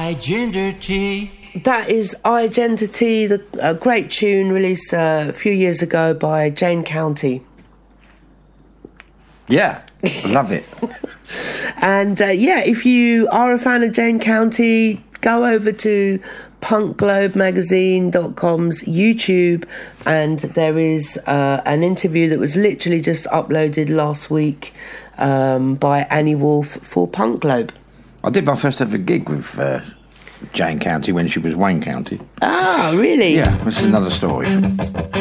Identity. That is Identity, a great tune released a few years ago by Jane County. Yeah, I love it. And if you are a fan of Jane County, go over to punkglobemagazine.com's YouTube, and there is an interview that was literally just uploaded last week by Annie Wolf for Punk Globe. I did my first ever gig with Jane County when she was Wayne County. Ah, really? Yeah, this is another story.